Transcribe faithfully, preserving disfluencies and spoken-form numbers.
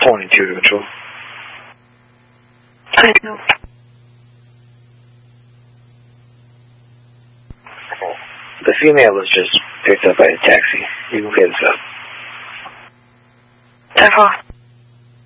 twenty-two to control. I know. The female was just picked up by a taxi. You can get this up. D'accord.